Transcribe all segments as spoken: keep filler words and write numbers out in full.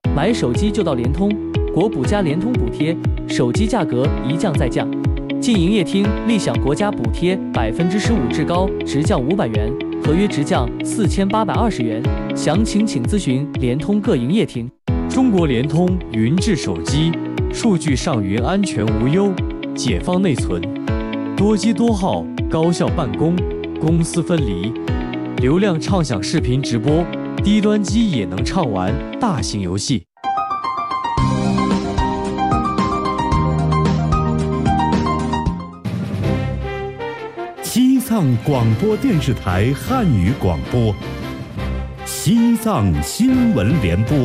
买手机就到联通，国补加联通补贴，手机价格一降再降。进营业厅立享国家补贴百分之十五至高直降五百元，合约直降四千八百二十元。详情请咨询联通各营业厅。 中国联通云智手机，数据上云安全无忧，解放内存，多机多号高效办公，公私分离，流量畅享视频直播，低端机也能畅玩大型游戏。 西藏广播电视台汉语广播，西藏新闻联播。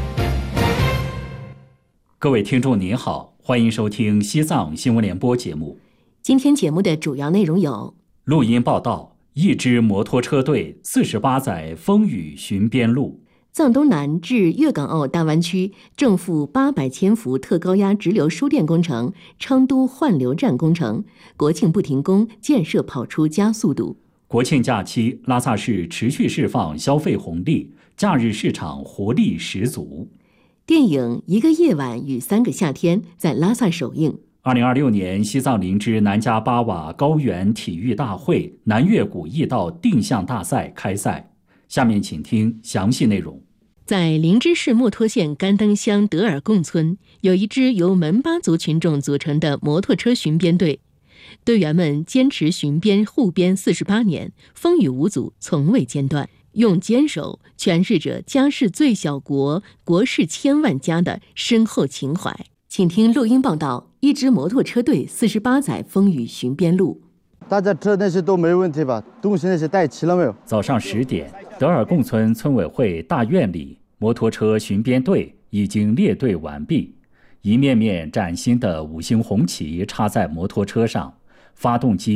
各位听众您好，欢迎收听西藏新闻联播节目。 今天节目的主要内容有： 录音报道，一支摩托车队四十八载风雨寻边路； 藏东南至粤港澳大湾区正负八百千伏特高压直流输电工程昌都换流站工程，国庆不停工，建设跑出加速度。 国庆假期，拉萨市持续释放消费红利，假日市场活力十足。 电影《一个夜晚与三个夏天》在拉萨首映。 二零二六年西藏林芝南迦巴瓦高原体育大会南越古驿道定向大赛开赛。下面请听详细内容。 在林芝市墨脱县甘登乡德尔贡村，有一支由门巴族群众组成的摩托车巡边队。队员们坚持巡边护边四十八年，风雨无阻，从未间断，用坚守诠释着家事最小国，国事千万家的深厚情怀。请听录音报道：一支摩托车队四十八载风雨巡边路。 大家车那些都没问题吧？东西那些带齐了没有？ 早上十点，德尔贡村村委会大院里，摩托车巡边队已经列队完毕，一面面崭新的五星红旗插在摩托车上，发动机